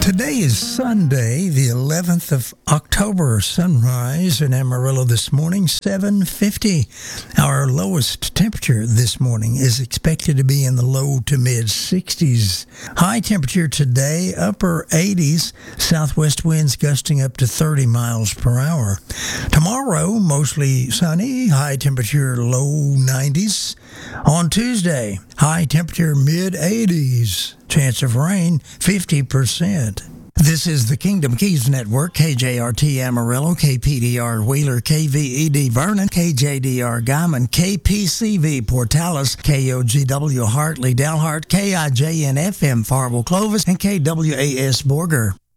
Today is Sunday, the 11th of October. Sunrise in Amarillo this morning, 7:50. Our lowest temperature this morning is expected to be in the low to mid 60s. High temperature today, upper 80s. Southwest winds gusting up to 30 miles per hour. Tomorrow, mostly sunny, high temperature low 90s. On Tuesday, high temperature mid 80s. Chance of rain, 50%. This is the Kingdom Keys Network, KJRT Amarillo, KPDR Wheeler, KVED Vernon, KJDR Guyman, KPCV Portales, KOGW Hartley Dalhart, KIJN FM Farwell Clovis, and KWAS Borger.